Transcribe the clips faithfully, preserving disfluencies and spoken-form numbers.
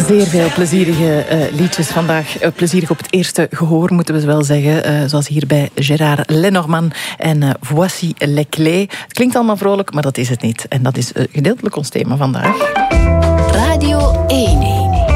Zeer veel plezierige uh, liedjes vandaag. Uh, plezierig op het eerste gehoor, moeten we wel zeggen. Uh, zoals hier bij Gérard Lenormand en uh, Voici les clés. Het klinkt allemaal vrolijk, maar dat is het niet. En dat is uh, gedeeltelijk ons thema vandaag. Radio één.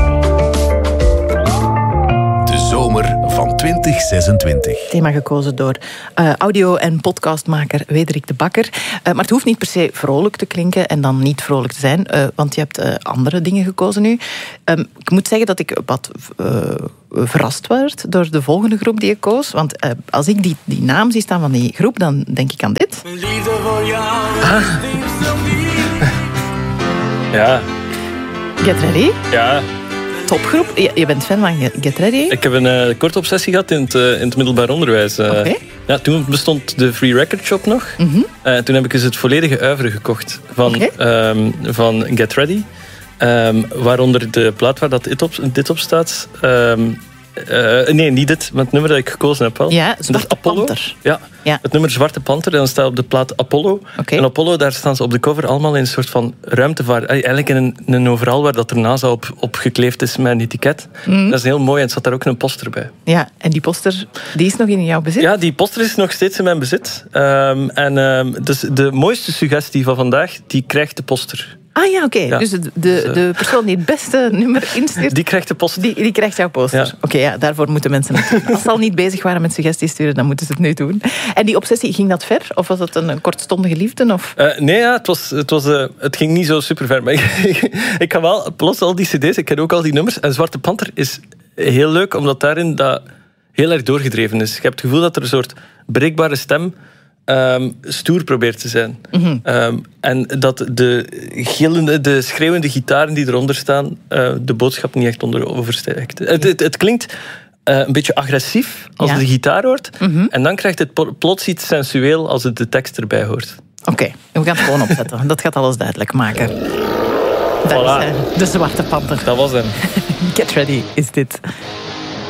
Zomer van twintig zesentwintig. Thema gekozen door uh, audio- en podcastmaker Wederik de Bakker. Uh, maar het hoeft niet per se vrolijk te klinken en dan niet vrolijk te zijn, uh, want je hebt uh, andere dingen gekozen nu. Um, ik moet zeggen dat ik wat uh, verrast werd door de volgende groep die ik koos. Want uh, als ik die, die naam zie staan van die groep, dan denk ik aan dit. Ah. Ja. Get Ready? Ja. Topgroep. Je, je bent fan van Get Ready? Ik heb een uh, korte obsessie gehad in het, uh, in het middelbaar onderwijs. Uh, okay. ja, toen bestond de Free Record Shop nog. Mm-hmm. Uh, toen heb ik dus het volledige uiveren gekocht van, okay. um, van Get Ready. Um, waaronder de plaat waar dat dit op, dit op staat. Um, Uh, nee, niet dit, maar het nummer dat ik gekozen heb wel. Ja, Zwarte Panter. Ja, ja, het nummer Zwarte Panter. En dan staat op de plaat Apollo. Okay. En Apollo, daar staan ze op de cover allemaal in een soort van ruimtevaart. Eigenlijk in een, een overal waar dat er NASA op, op gekleefd is met een etiket. Mm. Dat is heel mooi en er zat daar ook een poster bij. Ja, en die poster die is nog in jouw bezit? Ja, die poster is nog steeds in mijn bezit. Um, en um, dus de mooiste suggestie van vandaag, die krijgt de poster. Ah ja, oké. Okay. Ja. Dus de, de, de persoon die het beste nummer instuurt... Die krijgt de poster. Die, die krijgt jouw poster. Ja. Oké, okay, ja, daarvoor moeten mensen het doen. Als ze al niet bezig waren met suggesties sturen, dan moeten ze het nu doen. En die obsessie, ging dat ver? Of was dat een kortstondige liefde? Of? Uh, nee, ja, het, was, het, was, uh, het ging niet zo super ver. Maar ik, ik kan wel, plots al die cd's, ik ken ook al die nummers. En Zwarte Panter is heel leuk, omdat daarin dat heel erg doorgedreven is. Je hebt het gevoel dat er een soort breekbare stem... Um, stoer probeert te zijn. Mm-hmm. Um, en dat de gillende, de schreeuwende gitaren die eronder staan, uh, de boodschap niet echt onder overstijgt. Ja. Het, het, het klinkt uh, een beetje agressief als ja. de gitaar hoort. Mm-hmm. En dan krijgt het plots iets sensueel als het de tekst erbij hoort. Oké, okay, we gaan het gewoon opzetten. Dat gaat alles duidelijk maken. Daar voilà. is hij, de Zwarte Panter. Dat was hem. Get Ready is dit.